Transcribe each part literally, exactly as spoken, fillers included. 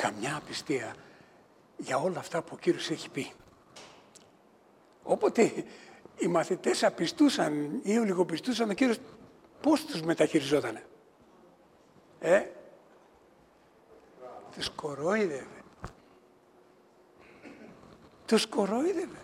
καμιά απιστία για όλα αυτά που ο Κύριος έχει πει. Όποτε οι μαθητές απιστούσαν ή ολιγοπιστούσαν, ο Κύριος πώς τους μεταχειριζότανε. Ε, τους κορόιδευε. Τους κορόιδευε.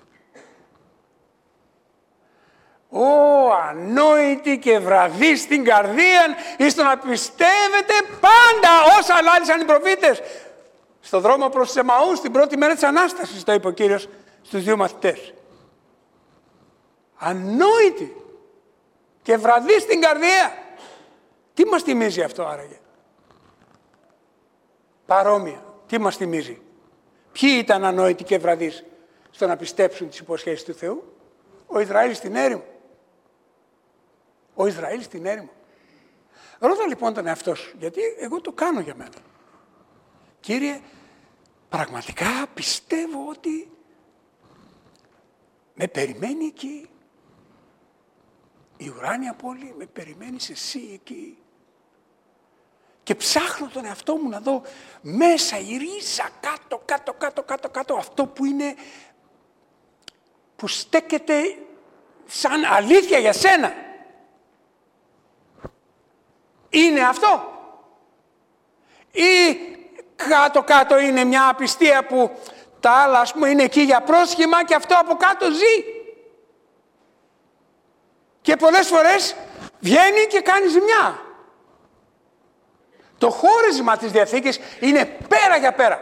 Ω ανόητοι και βραδείς στην καρδία, εις το να πιστεύετε πάντα όσα λάλησαν οι προφήτες. Στο δρόμο προς τους Εμαούς, την πρώτη μέρα της Ανάστασης, το είπε ο Κύριος στους δύο μαθητές. Ανόητοι και βραδείς στην καρδία. Τι μας θυμίζει αυτό άραγε? Παρόμοια. Τι μας θυμίζει? Ποιοι ήταν ανόητοι και βραδείς στο να πιστέψουν τις υποσχέσεις του Θεού? Ο Ισραήλ στην έρημο. Ο Ισραήλ στην έρημο. Ρώτα λοιπόν τον εαυτό σου, γιατί εγώ το κάνω για μένα. Κύριε, πραγματικά πιστεύω ότι με περιμένει εκεί η ουράνια πόλη, με περιμένεις εσύ εκεί. Και ψάχνω τον εαυτό μου να δω μέσα η ρίζα, κάτω, κάτω, κάτω, κάτω, κάτω, αυτό που είναι, που στέκεται σαν αλήθεια για σένα. Είναι αυτό? Ή κάτω-κάτω είναι μια απιστία που τα άλλα, ας πούμε, είναι εκεί για πρόσχημα και αυτό από κάτω ζει. Και πολλές φορές βγαίνει και κάνει ζημιά. Το χώρισμα της Διαθήκης είναι πέρα για πέρα.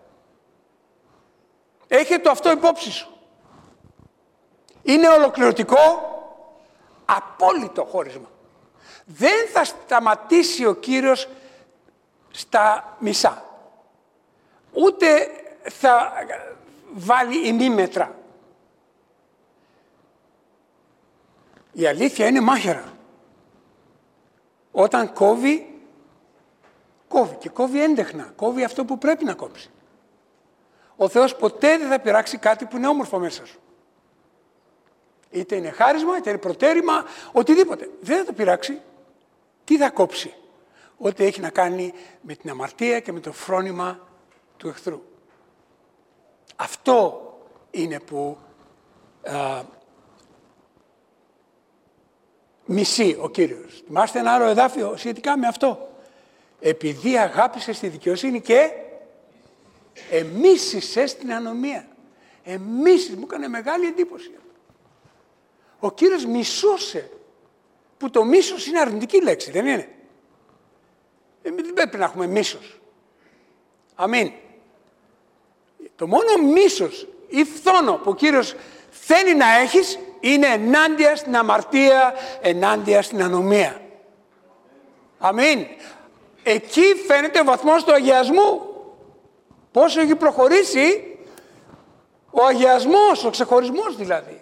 Έχε το αυτό υπόψη σου. Είναι ολοκληρωτικό, απόλυτο χώρισμα. Δεν θα σταματήσει ο Κύριος στα μισά. Ούτε θα βάλει ημίμετρα. Η αλήθεια είναι μάχαιρα. Όταν κόβει, κόβει και κόβει έντεχνα. Κόβει αυτό που πρέπει να κόψει. Ο Θεός ποτέ δεν θα πειράξει κάτι που είναι όμορφο μέσα σου. Είτε είναι χάρισμα, είτε είναι προτέρημα, οτιδήποτε. Δεν θα το πειράξει. Τι θα κόψει? Ό,τι έχει να κάνει με την αμαρτία και με το φρόνημα του εχθρού. Αυτό είναι που α, μισεί ο Κύριος. Θυμάστε ένα άλλο εδάφιο σχετικά με αυτό. Επειδή αγάπησες τη δικαιοσύνη και εμίσησες την ανομία. Εμίσησες, μου έκανε μεγάλη εντύπωση. Ο Κύριος μισούσε, που το μίσος είναι αρνητική λέξη, δεν είναι? Εμείς δεν πρέπει να έχουμε μίσος. Αμήν. Το μόνο μίσος ή φθόνο που ο Κύριος θέλει να έχεις είναι ενάντια στην αμαρτία, ενάντια στην ανομία. Αμήν. Εκεί φαίνεται ο βαθμός του αγιασμού. Πόσο έχει προχωρήσει ο αγιασμός, ο ξεχωρισμός δηλαδή.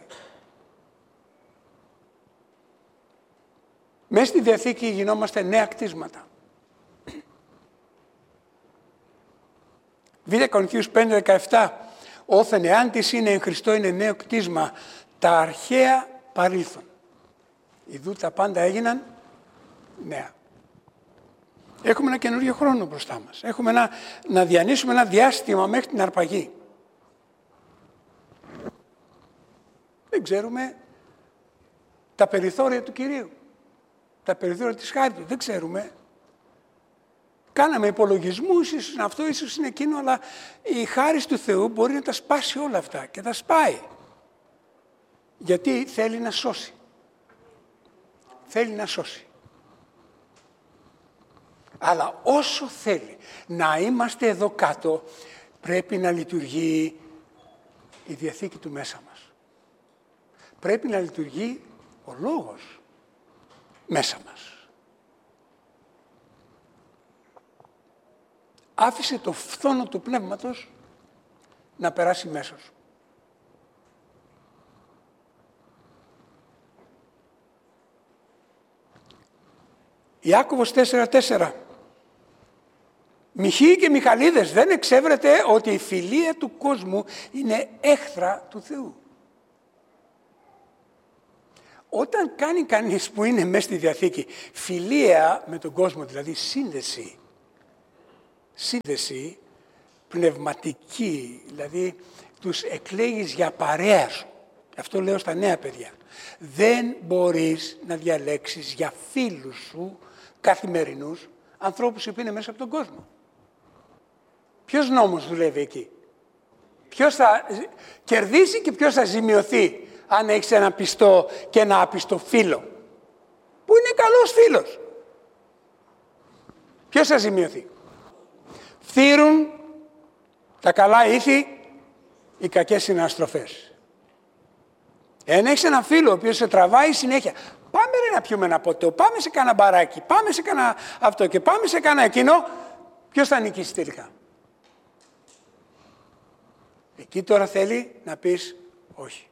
Μέσα στη Διαθήκη γινόμαστε νέα κτίσματα. Β' Κορινθίους πέντε δεκαεπτά. Όθεν εάν της είναι εν Χριστώ είναι νέο κτίσμα, τα αρχαία παρήλθον. Ιδού τα πάντα έγιναν νέα. Έχουμε ένα καινούριο χρόνο μπροστά μας. Έχουμε ένα, να διανύσουμε ένα διάστημα μέχρι την αρπαγή. Δεν ξέρουμε τα περιθώρια του Κυρίου. Τα περιθώρια της χάρη του. Δεν ξέρουμε. Κάναμε υπολογισμούς, ίσως είναι αυτό, ίσως είναι εκείνο, αλλά η χάρη του Θεού μπορεί να τα σπάσει όλα αυτά και τα σπάει. Γιατί θέλει να σώσει. Θέλει να σώσει. Αλλά όσο θέλει να είμαστε εδώ κάτω, πρέπει να λειτουργεί η Διαθήκη του μέσα μας. Πρέπει να λειτουργεί ο Λόγος μέσα μας. Άφησε το φθόνο του πνεύματος να περάσει μέσα σου. Ιάκωβος τέσσερα τέσσερα. Μιχοί και Μιχαλίδες, δεν εξέβρετε ότι η φιλία του κόσμου είναι έχθρα του Θεού. Όταν κάνει κανείς που είναι μέσα στη Διαθήκη φιλία με τον κόσμο, δηλαδή σύνδεση, σύνδεση, πνευματική, δηλαδή τους εκλέγεις για παρέα σου. Αυτό λέω στα νέα παιδιά. Δεν μπορείς να διαλέξεις για φίλους σου καθημερινούς ανθρώπους που είναι μέσα από τον κόσμο. Ποιος νόμος δουλεύει εκεί? Ποιος θα κερδίσει και ποιος θα ζημιωθεί αν έχεις ένα πιστό και ένα άπιστο φίλο που είναι καλός φίλος? Ποιος θα ζημιωθεί? Φθύρουν τα καλά ήθη οι κακές συναστροφές. Εάν έχεις έναν φίλο ο οποίος σε τραβάει συνέχεια, πάμε ρε να πιούμε ένα ποτό, πάμε σε κάνα μπαράκι, πάμε σε κάνα αυτό και πάμε σε κάνα εκείνο, ποιος θα νικήσει τελικά? Εκεί τώρα θέλει να πεις όχι.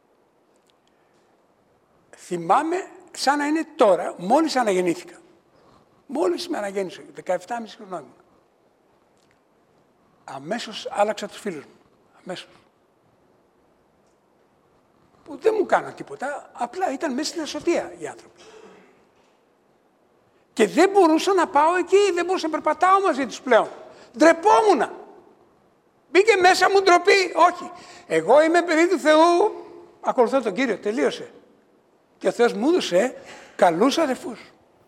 Θυμάμαι σαν να είναι τώρα, μόλις αναγεννήθηκα. Μόλις με αναγέννησα, δεκαεπτά και μισό χρονών. Αμέσως άλλαξα τους φίλους μου. Αμέσως. Που δεν μου κάναν τίποτα, απλά ήταν μέσα στην ασωτεία οι άνθρωποι. Και δεν μπορούσα να πάω εκεί, δεν μπορούσα να περπατάω μαζί τους πλέον. Ντρεπόμουνα. Μπήκε μέσα μου ντροπή. Όχι. Εγώ είμαι παιδί του Θεού, ακολουθώ τον Κύριο, τελείωσε. Και ο Θεός μου έδωσε καλούς αδελφούς.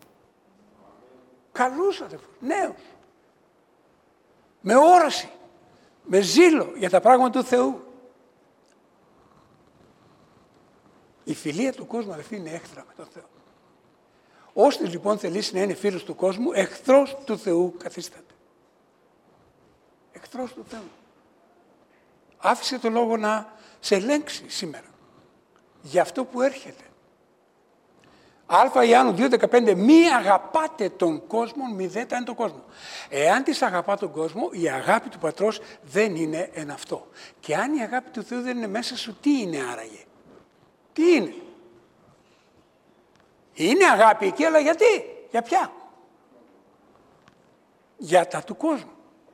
Καλούς αδελφούς, νέους. Με όραση, με ζήλο για τα πράγματα του Θεού. Η φιλία του κόσμου, αδελφοί, είναι έχθρα με τον Θεό. Ώστε λοιπόν θελήσει να είναι φίλος του κόσμου, εχθρός του Θεού καθίσταται. Εχθρός του Θεού. Άφησε το λόγο να σε ελέγξει σήμερα για αυτό που έρχεται. Α Ιωάννου δύο δεκαπέντε, μη αγαπάτε τον κόσμο, μη δε τα είναι τον κόσμο. Εάν της αγαπά τον κόσμο, η αγάπη του Πατρός δεν είναι εν αυτό. Και αν η αγάπη του Θεού δεν είναι μέσα σου, τι είναι άραγε? Τι είναι? Είναι αγάπη εκεί, αλλά γιατί? Για ποια? Για τα του κόσμου.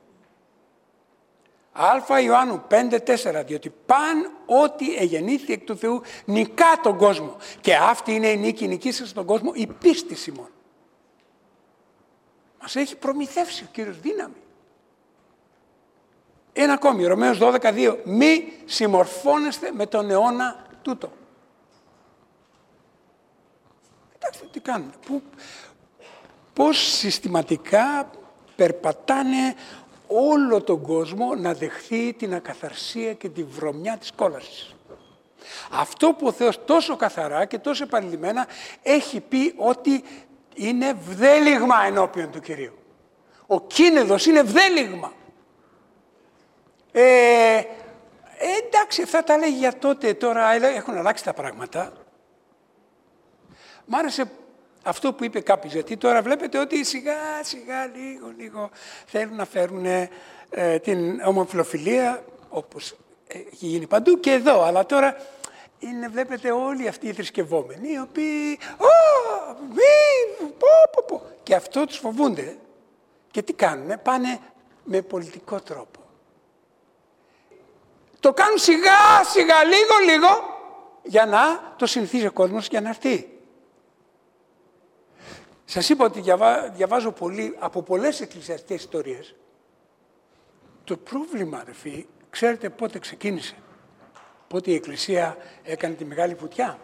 Α Ιωάννου πέντε τέσσερα, διότι παν ό,τι εγεννήθη εκ του Θεού νικά τον κόσμο. Και αυτή είναι η νίκη, νικήσας στον κόσμο, η πίστη ημών. Μας έχει προμηθεύσει ο Κύριος δύναμη. Ένα ακόμη, Ρωμαίος δώδεκα δύο, μη συμμορφώνεστε με τον αιώνα τούτο. Κοιτάξτε τι κάνουν. Πού, πώς συστηματικά περπατάνε όλο τον κόσμο να δεχθεί την ακαθαρσία και τη βρωμιά της κόλασης. Αυτό που ο Θεός τόσο καθαρά και τόσο επανειλημμένα έχει πει ότι είναι βδέλιγμα ενώπιον του Κυρίου. Ο κίνεδος είναι βδέλιγμα. Ε, εντάξει, αυτά τα λέει για τότε, τώρα έχουν αλλάξει τα πράγματα. Μ' άρεσε αυτό που είπε κάποιος, γιατί τώρα βλέπετε ότι σιγά σιγά λίγο λίγο θέλουν να φέρουν ε, την ομοφυλοφιλία, όπως έχει γίνει παντού και εδώ, αλλά τώρα είναι, βλέπετε, όλοι αυτοί οι θρησκευόμενοι οι οποίοι «Ω, μη, πω, πω, πω». Και αυτό τους φοβούνται. Και τι κάνουνε? Πάνε με πολιτικό τρόπο. Το κάνουν σιγά σιγά λίγο λίγο για να το συνηθίσει ο κόσμος για να έρθει. Σας είπα ότι διαβά, διαβάζω πολύ από πολλές εκκλησιαστικές ιστορίες. Το πρόβλημα, αδελφοί, ξέρετε πότε ξεκίνησε? Πότε η Εκκλησία έκανε τη μεγάλη βουτιά?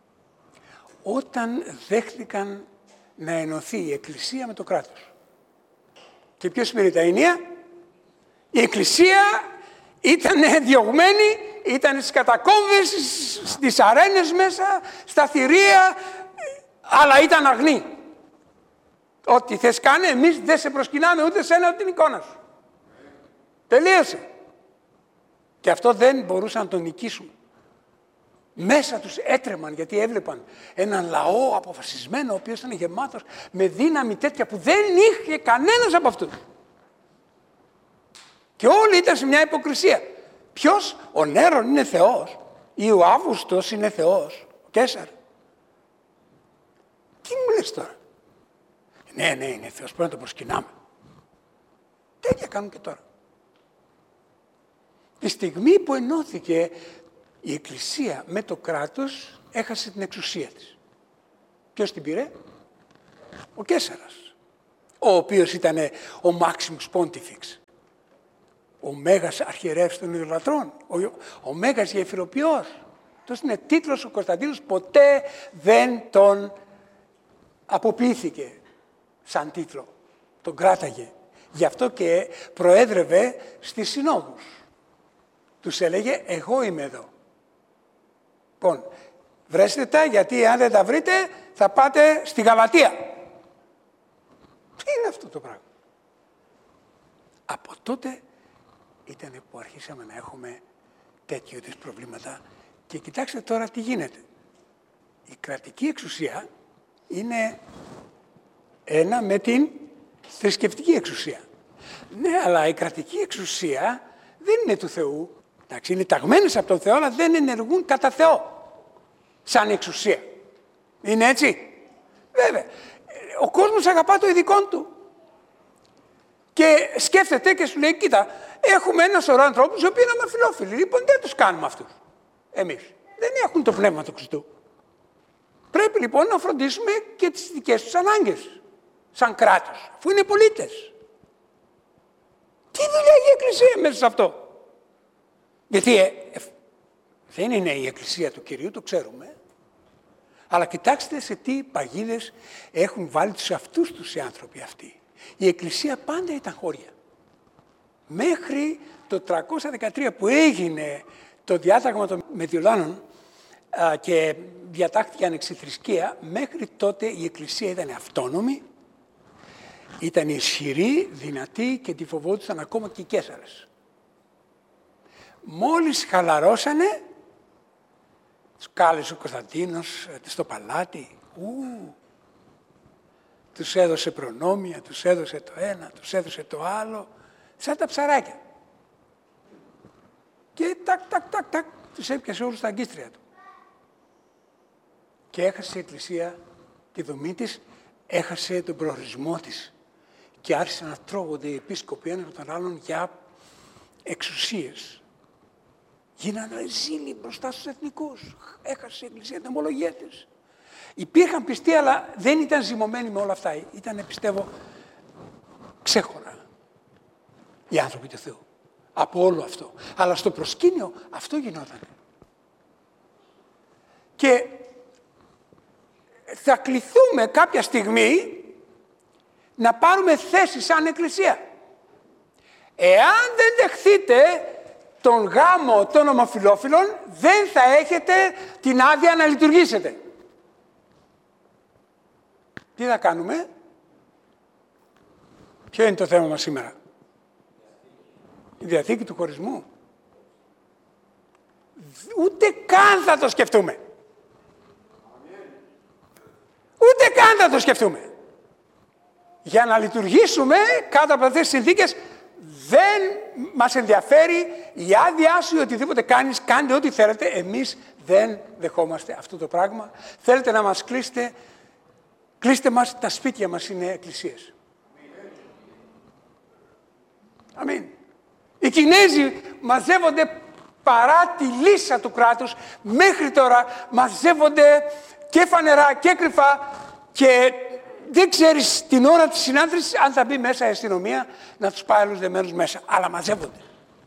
Όταν δέχτηκαν να ενωθεί η Εκκλησία με το κράτος. Και ποιος πήρε τα ενία? Η Εκκλησία ήταν διωγμένη, ήταν στις κατακόμβες, στις αρένες μέσα, στα θηρία, αλλά ήταν αγνή. Ό,τι θες κάνε, εμείς δεν σε προσκυνάμε ούτε σένα ούτε την εικόνα σου. Τελείωσε. Και αυτό δεν μπορούσαν να τον νικήσουν. Μέσα τους έτρεμαν γιατί έβλεπαν έναν λαό αποφασισμένο, ο οποίος ήταν γεμάτος με δύναμη τέτοια που δεν είχε κανένας από αυτούς. Και όλοι ήταν σε μια υποκρισία. Ποιος? Ο Νέρον είναι Θεός ή ο Αύγουστος είναι Θεός, ο Κέσαρ? Τι μου λες τώρα? Ναι, ναι, είναι Θεός, πρέπει να το προσκυνάμε. Τέτοια κάνουν και τώρα. Τη στιγμή που ενώθηκε η Εκκλησία με το κράτος, έχασε την εξουσία της. Ποιος την πήρε? Ο Κέσαρας, ο οποίος ήταν ο Maximus Pontifex, ο Μέγας Αρχιερεύς των Ιδωλατρών, ο, ο Μέγας Γεφυροποιός. Αυτός είναι τίτλος, ο Κωνσταντίνος ποτέ δεν τον αποποιήθηκε σαν τίτλο. Τον κράταγε. Γι' αυτό και προέδρευε στις συνόδους. Τους έλεγε εγώ είμαι εδώ. Λοιπόν, βρέστε τα, γιατί αν δεν τα βρείτε θα πάτε στη Γαλατεία. Τι είναι αυτό το πράγμα? Από τότε ήταν που αρχίσαμε να έχουμε τέτοιου είδους προβλήματα. Και κοιτάξτε τώρα τι γίνεται. Η κρατική εξουσία είναι ένα με την θρησκευτική εξουσία. Ναι, αλλά η κρατική εξουσία δεν είναι του Θεού. Εντάξει, είναι ταγμένες από τον Θεό, αλλά δεν ενεργούν κατά Θεό. Σαν εξουσία. Είναι έτσι? Βέβαια. Ο κόσμος αγαπά το ειδικό του. Και σκέφτεται και σου λέει, κοίτα, έχουμε ένα σωρό ανθρώπους οι οποίοι είναι αμαφιλόφιλοι. Λοιπόν, δεν τους κάνουμε αυτούς. Εμείς. Δεν έχουν το πνεύμα του Χριστού. Πρέπει λοιπόν να φροντίσουμε και τις δικές τους ανάγκες. Σαν κράτος. Αφού είναι πολίτες. Τι δουλειά έχει η Εκκλησία μέσα σε αυτό? Γιατί ε, ε, δεν είναι η Εκκλησία του Κυρίου, το ξέρουμε. Αλλά κοιτάξτε σε τι παγίδες έχουν βάλει τους αυτούς τους οι άνθρωποι αυτοί. Η Εκκλησία πάντα ήταν χώρια. Μέχρι το τριακόσια δεκατρία που έγινε το διάταγμα των Μετιολάνων και διατάχθηκε ανεξιθρησκεία, μέχρι τότε η Εκκλησία ήταν αυτόνομη, ήταν ισχυρή, δυνατή και τη φοβόντουσαν ακόμα και οι Καίσαρες. Μόλις χαλαρώσανε, τους κάλεσε ο Κωνσταντίνος στο παλάτι, ου, τους έδωσε προνόμια, τους έδωσε το ένα, τους έδωσε το άλλο, σαν τα ψαράκια. Και τακ, τακ, τακ, τακ, τους έπιασε όλους στα αγκίστρια του. Και έχασε η Εκκλησία τη δομή της, έχασε τον προορισμό της. Και άρχισαν να τρώγονται οι επίσκοποι ένας από τον άλλον για εξουσίες. Γίνανε ζήλοι μπροστά στους εθνικούς. Έχασε η Εκκλησία την ομολογία της. Υπήρχαν πιστοί, αλλά δεν ήταν ζυμωμένοι με όλα αυτά. Ήταν, πιστεύω, ξέχωρα οι άνθρωποι του Θεού. Από όλο αυτό. Αλλά στο προσκήνιο αυτό γινόταν. Και θα κληθούμε κάποια στιγμή να πάρουμε θέση σαν Εκκλησία. Εάν δεν δεχθείτε τον γάμο των ομοφυλόφιλων, δεν θα έχετε την άδεια να λειτουργήσετε. Τι θα κάνουμε? Ποιο είναι το θέμα μας σήμερα? Η Διαθήκη του χωρισμού. Ούτε καν θα το σκεφτούμε. Ούτε καν θα το σκεφτούμε. Για να λειτουργήσουμε κάτω από αυτές τις συνθήκες δεν μας ενδιαφέρει η άδειά σου ή οτιδήποτε κάνεις, κάντε ό,τι θέλετε. Εμείς δεν δεχόμαστε αυτό το πράγμα. Θέλετε να μας κλείσετε, κλείστε μας, τα σπίτια μας είναι εκκλησίες. Αμήν. Οι Κινέζοι μαζεύονται παρά τη λύσα του κράτους, μέχρι τώρα μαζεύονται και φανερά και κρυφά και δεν ξέρεις την ώρα της συνάντησης αν θα μπει μέσα η αστυνομία να τους πάει άλλους δεμένους μέσα. Αλλά μαζεύονται.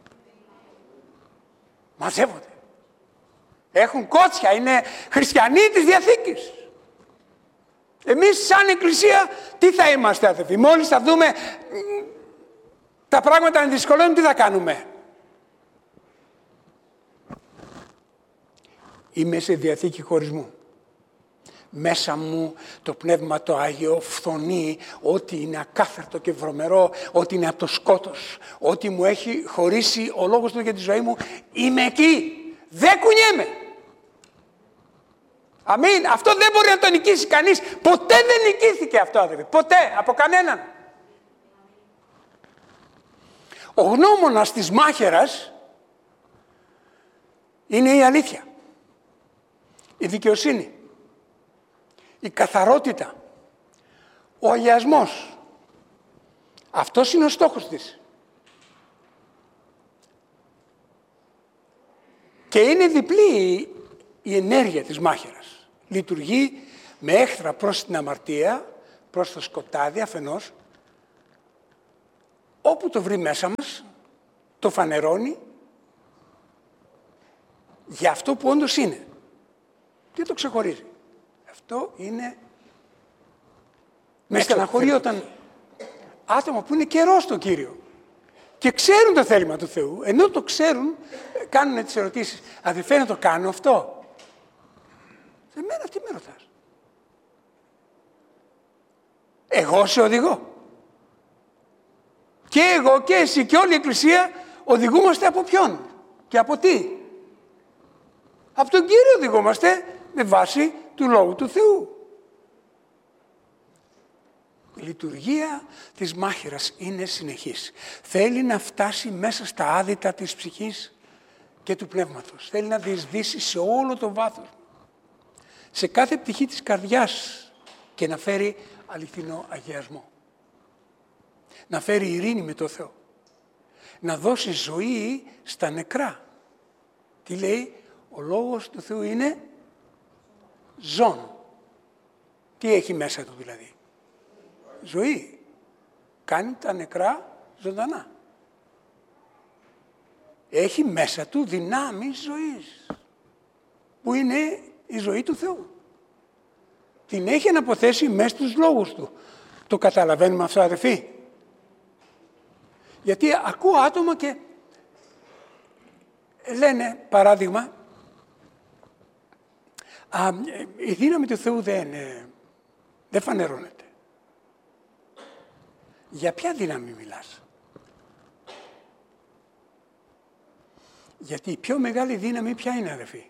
Μαζεύονται. Έχουν κότσια, είναι χριστιανοί της Διαθήκης. Εμείς σαν Εκκλησία τι θα είμαστε, αδελφοί? Μόλις θα δούμε τα πράγματα να δυσκολεύουν, τι θα κάνουμε? Είμαι σε διαθήκη χωρισμού. Μέσα μου το Πνεύμα το Άγιο φθονεί ό,τι είναι ακάθαρτο και βρωμερό, ό,τι είναι από το σκότος, ό,τι μου έχει χωρίσει ο λόγος του για τη ζωή μου. Είμαι εκεί. Δεν κουνιέμαι. Αμήν. Αυτό δεν μπορεί να το νικήσει κανείς. Ποτέ δεν νικήθηκε αυτό, αδελφοί. Ποτέ. Από κανέναν. Ο γνώμονας της μάχαιρας είναι η αλήθεια. Η δικαιοσύνη. Η καθαρότητα. Ο αγιασμός. Αυτός είναι ο στόχος της. Και είναι διπλή η ενέργεια της μάχαιρας. Λειτουργεί με έχθρα προς την αμαρτία, προς το σκοτάδι αφενός, όπου το βρει μέσα μας, το φανερώνει για αυτό που όντως είναι. Τι το ξεχωρίζει. Αυτό είναι... Με στεναχωρεί όταν άτομα που είναι καιρό στον Κύριο και ξέρουν το θέλημα του Θεού, ενώ το ξέρουν, κάνουν τις ερωτήσεις. Αδελφέ, να το κάνω αυτό. Σε μένα τι με ρωτάς. Εγώ σε οδηγώ. Και εγώ και εσύ και όλη η Εκκλησία οδηγούμαστε από ποιον και από τι. Από τον Κύριο οδηγούμαστε με βάση του Λόγου του Θεού. Η λειτουργία της μάχαιρας είναι συνεχής. Θέλει να φτάσει μέσα στα άδυτα της ψυχής και του πνεύματος. Θέλει να διεισδύσει σε όλο το βάθος, σε κάθε πτυχή της καρδιάς και να φέρει αληθινό αγιασμό. Να φέρει ειρήνη με το Θεό. Να δώσει ζωή στα νεκρά. Τι λέει, ο Λόγος του Θεού είναι ζών. Τι έχει μέσα του δηλαδή. Ζωή. Κάνει τα νεκρά ζωντανά. Έχει μέσα του δυνάμεις ζωής. Που είναι η ζωή του Θεού. Την έχει αναποθέσει μέσα στους λόγους του. Το καταλαβαίνουμε αυτό, αδελφοί. Γιατί ακούω άτομα και λένε, παράδειγμα, α, η δύναμη του Θεού δεν, δεν φανερώνεται. Για ποια δύναμη μιλάς? Γιατί η πιο μεγάλη δύναμη ποια είναι, αδελφοί?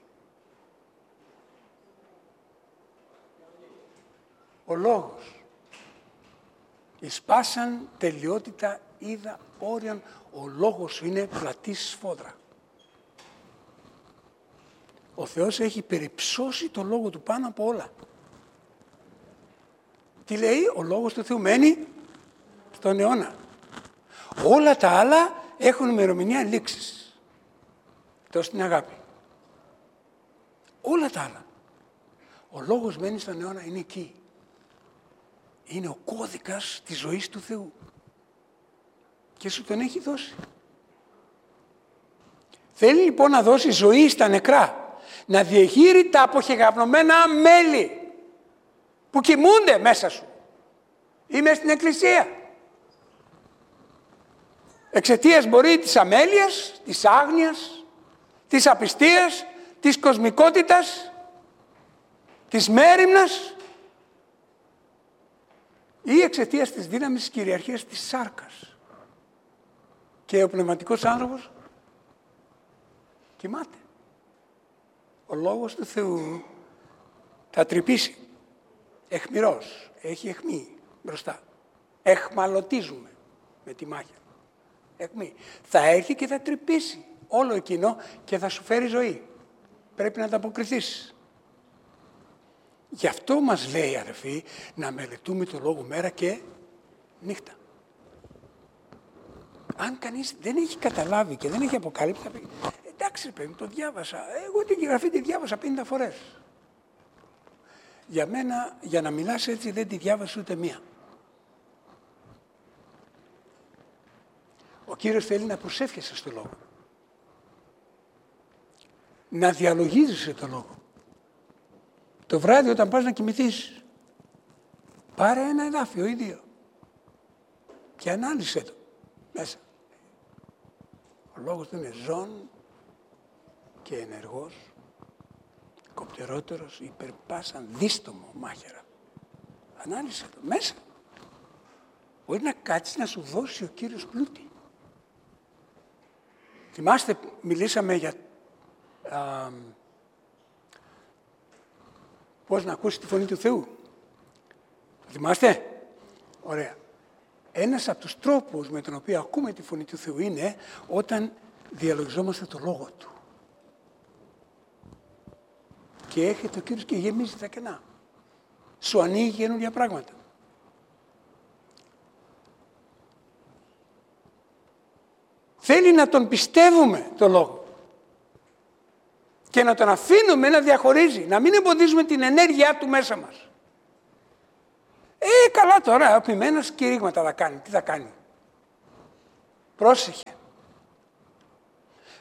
Ο Λόγος. Εις πάσαν τελειότητα είδα όριον, ο Λόγος σου είναι πλατή σφόδρα. Ο Θεός έχει περιψώσει το Λόγο του πάνω από όλα. Τι λέει, ο Λόγος του Θεού μένει στον αιώνα. Όλα τα άλλα έχουν ημερομηνία λήξης. Τόσο στην αγάπη. Όλα τα άλλα. Ο Λόγος μένει στον αιώνα, είναι εκεί. Είναι ο κώδικας της ζωής του Θεού. Και σου τον έχει δώσει. Θέλει λοιπόν να δώσει ζωή στα νεκρά. Να διεγείρει τα αποχεγαπνωμένα μέλη που κοιμούνται μέσα σου. Ή μες στην Εκκλησία. Εξαιτίας μπορεί της αμέλειας, της άγνοιας, της απιστίας, της κοσμικότητας, της μέριμνας ή εξαιτίας της δύναμης της κυριαρχίας της σάρκας. Και ο πνευματικός άνθρωπος κοιμάται. Ο Λόγος του Θεού θα τρυπήσει. Αιχμηρός. Έχει αιχμή μπροστά. Εχμαλωτίζουμε με τη μάχη. Αιχμή. Θα έρθει και θα τρυπήσει όλο εκείνο και θα σου φέρει ζωή. Πρέπει να ανταποκριθείς. Γι' αυτό μας λέει, αδελφοί, να μελετούμε το Λόγο μέρα και νύχτα. Αν κανείς δεν έχει καταλάβει και δεν έχει αποκαλύψει, θα πει, εντάξει παιδί, το διάβασα. Εγώ την γραφή τη διάβασα πενήντα φορές. Για μένα, για να μιλάς έτσι, δεν τη διάβασα ούτε μία. Ο Κύριος θέλει να προσεύχεσαι στο Λόγο. Να διαλογίζεσαι το Λόγο. Το βράδυ όταν πας να κοιμηθείς, πάρε ένα εδάφιο ή δύο και ανάλυσε το μέσα. Ο Λόγος του είναι ζών και ενεργός, κοπτερότερος, υπερπάσαν δίστομο μάχαιρα. Ανάλυσε το μέσα. Μπορεί να κάτσει να σου δώσει ο Κύριος πλούτη. Θυμάστε, μιλήσαμε για α, πώς να ακούσει τη φωνή του Θεού. Θυμάστε. Ωραία. Ένας από τους τρόπους με τον οποίο ακούμε τη φωνή του Θεού είναι όταν διαλογιζόμαστε το Λόγο Του. Και έρχεται ο Κύριος και γεμίζει τα κενά. Σου ανοίγει καινούργια πράγματα. Θέλει να τον πιστεύουμε το Λόγο. Και να τον αφήνουμε να διαχωρίζει. Να μην εμποδίζουμε την ενέργειά του μέσα μας. Ε, καλά τώρα, ο ποιμένος κηρύγματα θα κάνει. Τι θα κάνει. Πρόσεχε.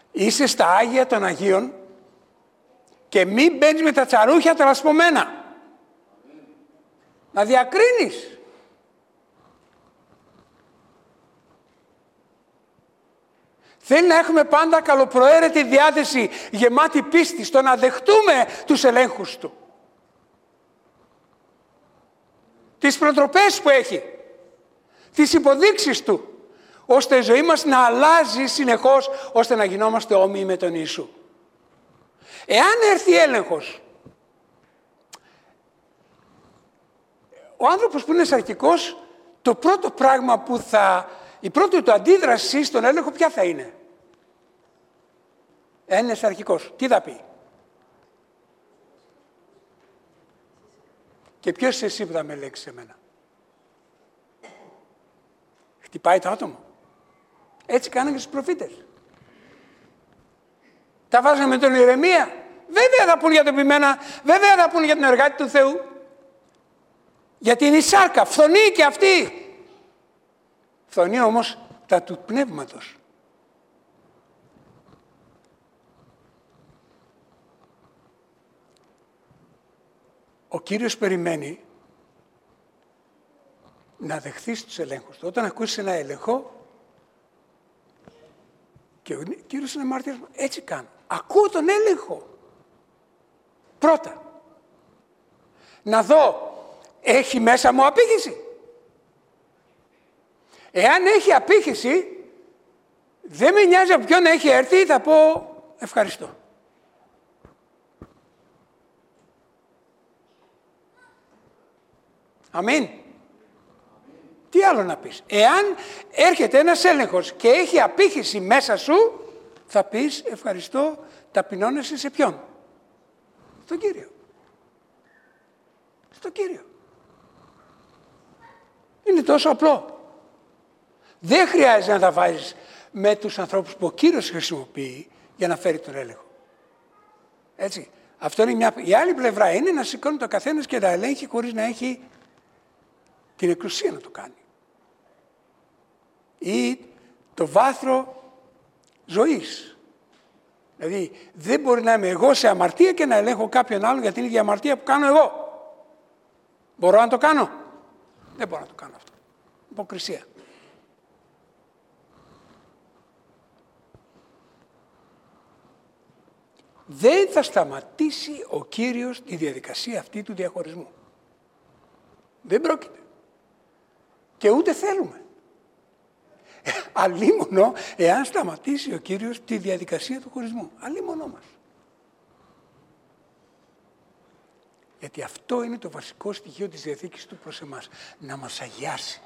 είσαι στα Άγια των Αγίων και μην μπαίνεις με τα τσαρούχια τα λασπωμένα. Να διακρίνεις. Θέλει να έχουμε πάντα καλοπροαίρετη διάθεση, γεμάτη πίστη στο να δεχτούμε τους ελέγχους του. Τις προτροπές που έχει, τις υποδείξεις του, ώστε η ζωή μας να αλλάζει συνεχώς, ώστε να γινόμαστε όμοιοι με τον Ιησού. Εάν έρθει έλεγχος, ο άνθρωπος που είναι σαρκικός, το πρώτο πράγμα που θα, η πρώτη του αντίδραση στον έλεγχο ποια θα είναι? Εάν είναι σαρκικός, τι θα πει? Και ποιος είσαι εσύ που θα με ελέγξεις εμένα? Χτυπάει το άτομο. Έτσι κάνανε και στους προφήτες. Τα βάζανε με τον Ιερεμία. Βέβαια θα πούν για τον ποιμένα, βέβαια θα πούν για τον εργάτη του Θεού. Γιατί είναι η σάρκα, φθονεί και αυτή. Φθονεί όμως τα του πνεύματος. Ο Κύριος περιμένει να δεχθείς τους ελέγχους του. Όταν ακούσεις ένα έλεγχο, και ο Κύριος είναι μάρτυρας μου, έτσι κάνω. Ακούω τον έλεγχο. Πρώτα, να δω, έχει μέσα μου απήχηση? Εάν έχει απήχηση, δεν με νοιάζει από ποιον έχει έρθει, θα πω ευχαριστώ. Αμήν. Τι άλλο να πεις? Εάν έρχεται ένας έλεγχος και έχει απήχηση μέσα σου, θα πεις ευχαριστώ, ταπεινώνεσαι σε ποιον? Στον Κύριο. Στον Κύριο. Είναι τόσο απλό. Δεν χρειάζεται να τα βάζεις με τους ανθρώπους που ο Κύριος χρησιμοποιεί για να φέρει τον έλεγχο. Έτσι. Αυτό είναι μια... Η άλλη πλευρά είναι να σηκώνει το καθένας και να ελέγχει χωρίς να έχει την εξουσία να το κάνει. Ή το βάθρο ζωής. Δηλαδή δεν μπορεί να είμαι εγώ σε αμαρτία και να ελέγχω κάποιον άλλον για την ίδια αμαρτία που κάνω εγώ. Μπορώ να το κάνω? Δεν μπορώ να το κάνω αυτό. Υποκρισία. Δεν θα σταματήσει ο Κύριος τη διαδικασία αυτή του διαχωρισμού. Δεν πρόκειται. Και ούτε θέλουμε. Αλίμονο εάν σταματήσει ο Κύριος τη διαδικασία του χωρισμού. Αλίμονο μας. Γιατί αυτό είναι το βασικό στοιχείο της Διαθήκης του προς εμάς. Να μας αγιάσει.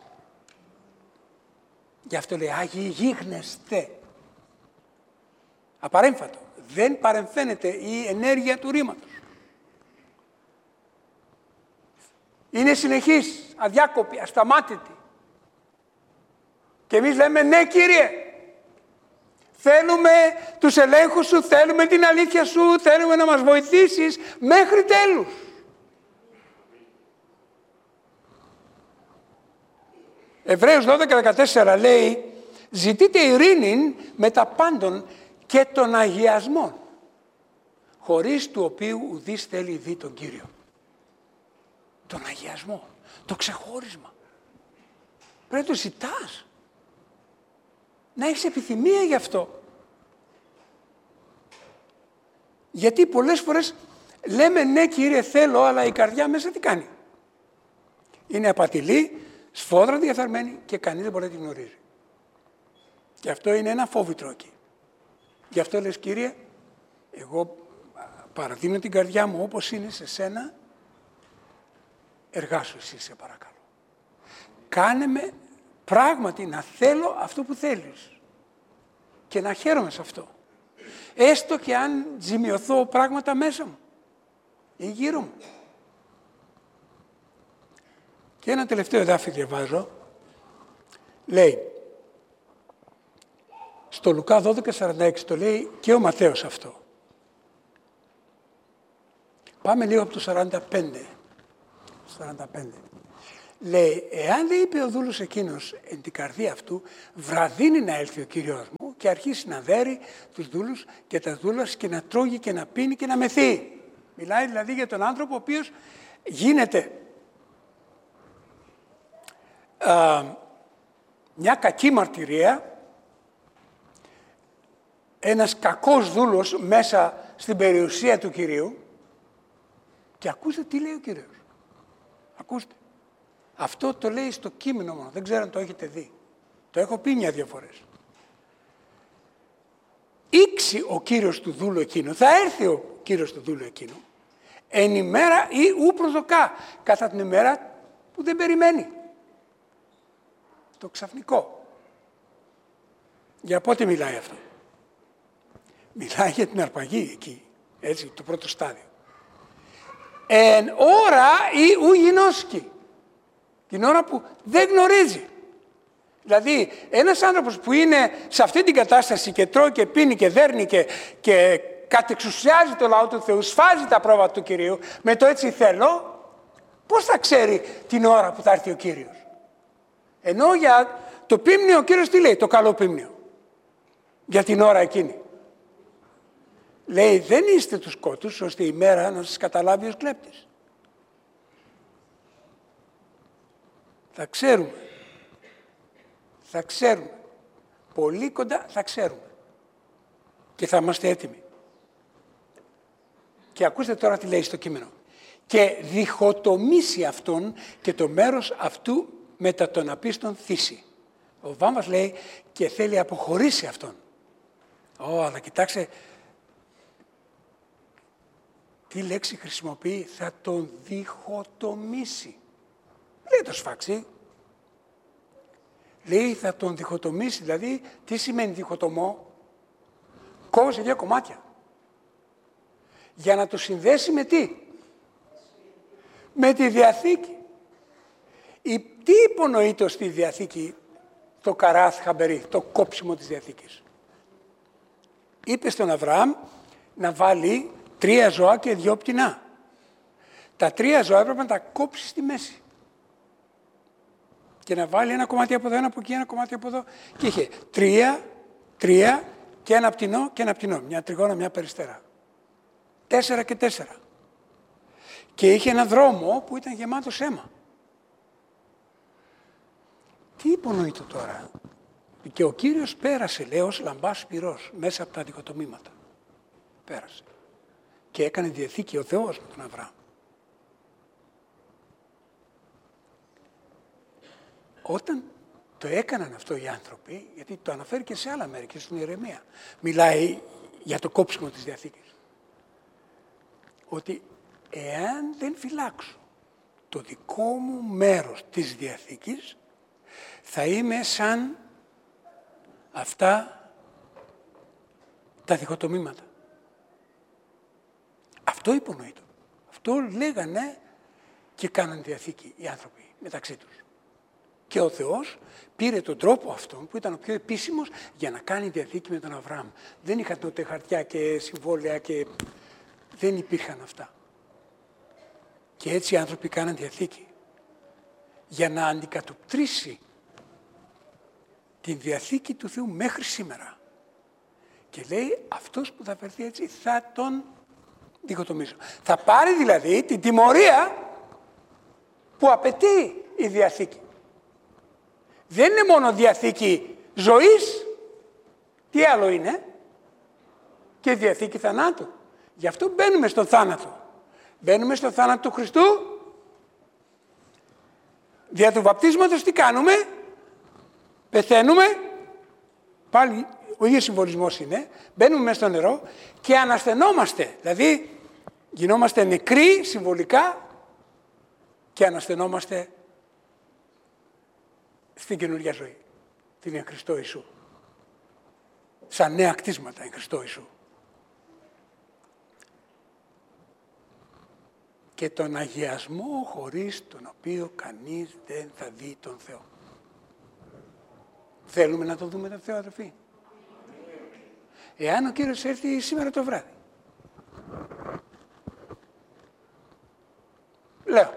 Γι' αυτό λέει Άγιοι γίγνεσθε. Απαρέμφατο. Δεν παρεμφαίνεται η ενέργεια του ρήματος. Είναι συνεχής, αδιάκοπη, ασταμάτητη. Και εμείς λέμε ναι Κύριε, θέλουμε τους ελέγχους σου, θέλουμε την αλήθεια σου, θέλουμε να μας βοηθήσεις μέχρι τέλους. Εβραίους δώδεκα δεκατέσσερα λέει ζητείτε ειρήνη με τα πάντων και τον αγιασμό, χωρίς του οποίου ουδής θέλει δει τον Κύριο. Τον αγιασμό, το ξεχώρισμα. Πρέπει να το ζητάς. Να έχεις επιθυμία γι' αυτό. Γιατί πολλές φορές λέμε ναι Κύριε θέλω, αλλά η καρδιά μέσα τι κάνει? Είναι απατηλή, σφόδρα διαθαρμένη και κανείς δεν μπορεί να την γνωρίζει. Και αυτό είναι ένα φόβητρο εκεί. Γι' αυτό λες Κύριε, εγώ παραδίνω την καρδιά μου όπως είναι σε σένα, εργάσου εσύ σε παρακαλώ. Κάνε με πράγματι να θέλω αυτό που θέλεις και να χαίρομαι σε αυτό. Έστω και αν ζημιωθώ πράγματα μέσα μου ή γύρω μου. Και ένα τελευταίο εδάφιο διαβάζω. Λέει, στο Λουκά δώδεκα σαράντα έξι το λέει και ο Ματθαίος αυτό. Πάμε λίγο από το σαράντα πέντε. σαράντα πέντε. Λέει, εάν δεν είπε ο δούλος εκείνος εν την καρδία αυτού, βραδύνει να έλθει ο Κύριος μου του και αρχίσει να δέρει τους δούλους και τα δούλας και να τρώγει και να πίνει και να μεθεί. Μιλάει δηλαδή για τον άνθρωπο ο οποίος γίνεται α, μια κακή μαρτυρία, ένας κακός δούλος μέσα στην περιουσία του Κυρίου. Και ακούστε τι λέει ο Κύριος. Ακούστε. Αυτό το λέει στο κείμενο μόνο. Δεν ξέρω αν το έχετε δει. Το έχω πει μια-δυο φορές. Ήξει ο Κύριος του δούλου εκείνου, θα έρθει ο Κύριος του δούλου εκείνου, εν ημέρα ή ου προσδοκά, κατά την ημέρα που δεν περιμένει. Το ξαφνικό. Για πότε μιλάει αυτό? Μιλάει για την αρπαγή εκεί, έτσι, το πρώτο στάδιο. Εν ώρα ή ου γινώσκει. Την ώρα που δεν γνωρίζει. Δηλαδή, ένας άνθρωπος που είναι σε αυτή την κατάσταση και τρώει και πίνει και δέρνει και, και κατεξουσιάζει το λαό του Θεού, σφάζει τα πρόβατα του Κυρίου με το έτσι θέλω, πώς θα ξέρει την ώρα που θα έρθει ο Κύριος? Ενώ για το πίμνιο ο Κύριος τι λέει, το καλό πίμνιο, για την ώρα εκείνη. Λέει, δεν είστε τους σκότους, ώστε η μέρα να σας καταλάβει ως κλέπτης. Θα ξέρουμε. Θα ξέρουμε. Πολύ κοντά θα ξέρουμε. Και θα είμαστε έτοιμοι. Και ακούστε τώρα τι λέει στο κείμενο. Και διχοτομήσει αυτόν και το μέρος αυτού μετά τον απίστον θύσει. Ο Βάμβας λέει και θέλει αποχωρήσει αυτόν. Ω, αλλά κοιτάξτε, τι λέξη χρησιμοποιεί, θα τον διχοτομήσει. Λέει το σφάξει. Λέει θα τον διχοτομήσει, δηλαδή τι σημαίνει διχοτομό? Κόβω σε δύο κομμάτια. Για να το συνδέσει με τι? Με τη Διαθήκη. Η, τι υπονοείται στη Διαθήκη το καράθ χαμπερί, το κόψιμο της Διαθήκης? Είπε στον Αβραάμ να βάλει τρία ζώα και δυο πτηνά. Τα τρία ζώα έπρεπε να τα κόψει στη μέση. Και να βάλει ένα κομμάτι από εδώ, ένα από εκεί, ένα κομμάτι από εδώ. Και είχε τρία, τρία και ένα πτηνό και ένα πτηνό. Μια τριγώνα, μια περιστέρα. Τέσσερα και τέσσερα. Και είχε ένα δρόμο που ήταν γεμάτος αίμα. Τι υπονοείται τώρα? Και ο Κύριος πέρασε, λέει, ως λαμπάς πυρός, μέσα από τα διχοτομήματα. Πέρασε. Και έκανε διαθήκη ο Θεός με τον Αβραάμ. Όταν το έκαναν αυτό οι άνθρωποι, γιατί το αναφέρει και σε άλλα μέρη και στην Ιερεμία, μιλάει για το κόψιμο της Διαθήκης. Ότι εάν δεν φυλάξω το δικό μου μέρος της Διαθήκης, θα είμαι σαν αυτά τα διχοτομήματα. Αυτό υπονοείται. Αυτό λέγανε και κάναν Διαθήκη οι άνθρωποι μεταξύ τους. Και ο Θεός πήρε τον τρόπο αυτόν που ήταν ο πιο επίσημος για να κάνει Διαθήκη με τον Αβραάμ. Δεν είχαν τότε χαρτιά και συμβόλαια και δεν υπήρχαν αυτά. Και έτσι οι άνθρωποι κάναν Διαθήκη για να αντικατοπτρίσει την Διαθήκη του Θεού μέχρι σήμερα. Και λέει αυτός που θα φερθεί έτσι θα τον διχοτομήσω. Θα πάρει δηλαδή την τιμωρία που απαιτεί η Διαθήκη. Δεν είναι μόνο Διαθήκη ζωής, τι άλλο είναι? Και Διαθήκη θανάτου. Γι' αυτό μπαίνουμε στον θάνατο. Μπαίνουμε στον θάνατο του Χριστού. Δια του βαπτίσματος τι κάνουμε? Πεθαίνουμε. Πάλι ο ίδιος συμβολισμός είναι. Μπαίνουμε μέσα στο νερό και ανασθενόμαστε. Δηλαδή γινόμαστε νεκροί συμβολικά και ανασθενόμαστε στην καινούργια ζωή. Την εν Χριστώ Ιησού. Σαν νέα κτίσματα εν Χριστώ Ιησού. Και τον αγιασμό χωρίς τον οποίο κανείς δεν θα δει τον Θεό. Θέλουμε να τον δούμε τον Θεό, αδελφοί? Εάν ο Κύριος έρθει σήμερα το βράδυ. Λέω.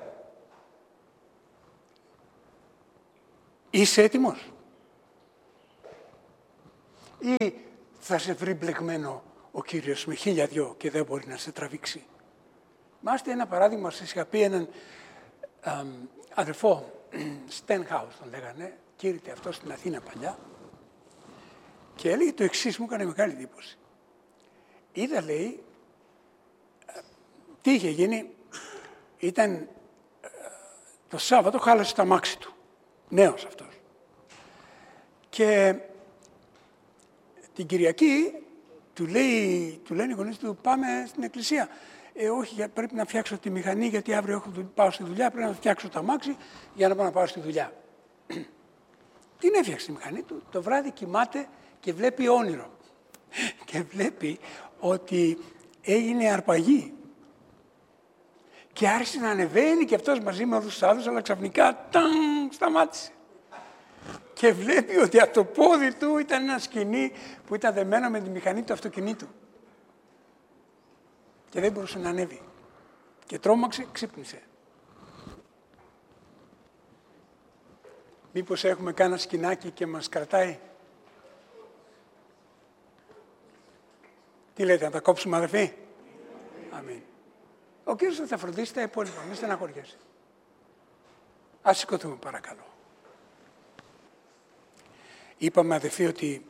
Είσαι έτοιμος? ή θα σε βρει μπλεγμένο ο Κύριος με χίλια δυο και δεν μπορεί να σε τραβήξει. Μάστε ένα παράδειγμα, σας είχα πει έναν α, αδερφό, Στενχάους τον λέγανε, κήρυτε αυτό στην Αθήνα παλιά, και έλεγε το εξής, μου έκανε μεγάλη εντύπωση. Είδα, λέει, τι είχε γίνει, ήταν το Σάββατο, χάλασε το αμάξι του, νέος αυτός. Και την Κυριακή του, λέει, του λένε οι γονείς του, πάμε στην εκκλησία. Ε, όχι, πρέπει να φτιάξω τη μηχανή, γιατί αύριο έχω, πάω στη δουλειά, πρέπει να φτιάξω το αμάξι για να πάω να πάω στη δουλειά. Την έφτιαξε τη μηχανή του, το βράδυ κοιμάται και βλέπει όνειρο. Και βλέπει ότι έγινε αρπαγή. Και άρχισε να ανεβαίνει και αυτός μαζί με όλους τους άλλους, αλλά ξαφνικά τάγκ, σταμάτησε. Και βλέπει ότι από το πόδι του ήταν ένα σκοινί που ήταν δεμένο με τη μηχανή του αυτοκινήτου. Και δεν μπορούσε να ανέβει. Και τρόμαξε, ξύπνησε. Μήπως έχουμε κάνα σκηνάκι και μας κρατάει. Τι λέτε, να τα κόψουμε αδερφοί. Αμήν. Ο Κύριος θα φροντίσει τα υπόλοιπα, μη στεναχωριέσαι. Ας σηκωθούμε παρακαλώ. Είπαμε αδερφοί ότι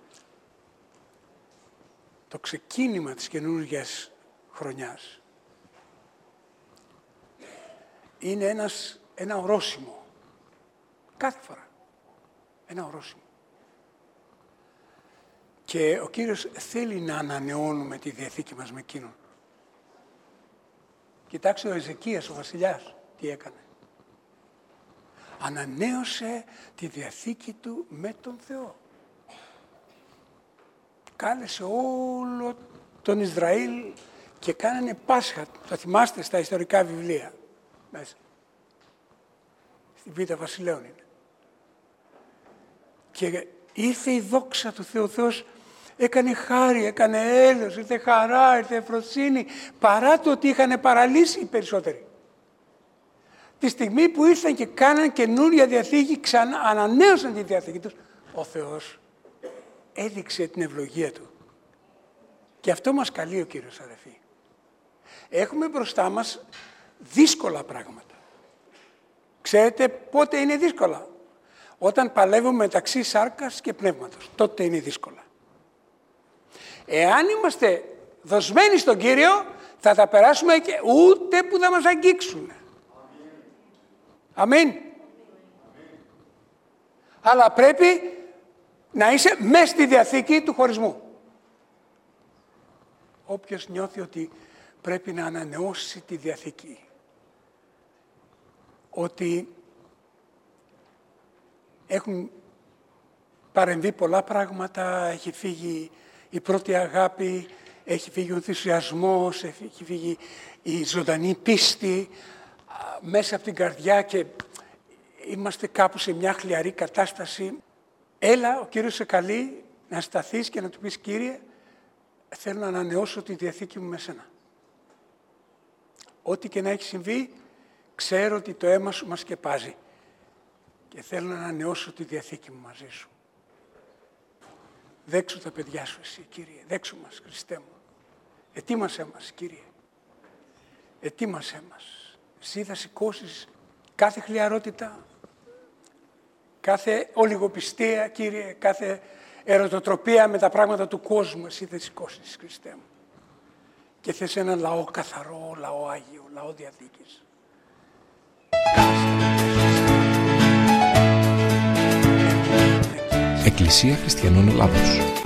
το ξεκίνημα της καινούργιας χρονιάς είναι ένας, ένα ορόσημο. Κάθε φορά. Ένα ορόσημο. Και ο Κύριος θέλει να ανανεώνουμε τη Διαθήκη μας με Εκείνον. Κοιτάξτε ο Εζεκίας, ο βασιλιάς, τι έκανε. Ανανέωσε τη Διαθήκη του με τον Θεό. Κάλεσε όλο τον Ισραήλ και κάνανε Πάσχα. Το θυμάστε στα ιστορικά βιβλία μέσα. Στη Β' Βασιλέων είναι. Και ήρθε η δόξα του Θεού. Ο Θεός έκανε χάρη, έκανε έλεος, ήρθε χαρά, ήρθε ευφροσύνη, παρά το ότι είχαν παραλύσει οι περισσότεροι. Τη στιγμή που ήρθαν και κάναν καινούρια Διαθήκη, ξανά ανανέωσαν τη Διαθήκη τους, ο Θεός έδειξε την ευλογία Του. Και αυτό μας καλεί ο Κύριος, αδερφοί. Έχουμε μπροστά μας δύσκολα πράγματα. Ξέρετε πότε είναι δύσκολα. Όταν παλεύουμε μεταξύ σάρκας και πνεύματος. Τότε είναι δύσκολα. Εάν είμαστε δοσμένοι στον Κύριο, θα τα περάσουμε και ούτε που θα μας αγγίξουν. Αμήν. Αμήν. Αλλά πρέπει να είσαι μέσα στη Διαθήκη του χωρισμού. Όποιος νιώθει ότι πρέπει να ανανεώσει τη Διαθήκη, ότι έχουν παρεμβεί πολλά πράγματα, έχει φύγει η πρώτη αγάπη, έχει φύγει ο ενθουσιασμός, έχει φύγει η ζωντανή πίστη μέσα από την καρδιά και είμαστε κάπου σε μια χλιαρή κατάσταση. Έλα, ο Κύριος σε καλεί να σταθείς και να του πεις, Κύριε, θέλω να ανανεώσω τη Διαθήκη μου με σένα. Ό,τι και να έχει συμβεί, ξέρω ότι το αίμα σου μας σκεπάζει και θέλω να ανανεώσω τη Διαθήκη μου μαζί σου. Δέξου τα παιδιά σου εσύ, Κύριε. Δέξου μας, Χριστέ μου. Ετοίμασέ μας, Κύριε. Ετοίμασέ μας. Εσύ θα σηκώσεις κάθε χλιαρότητα, κάθε ολιγοπιστία, Κύριε, κάθε ερωτοτροπία με τα πράγματα του κόσμου. Εσύ θα σηκώσεις, Χριστέ μου. Και θες έναν λαό καθαρό, λαό Άγιο, λαό Διαθήκης. Εκκλησία Χριστιανών Ελλάδος.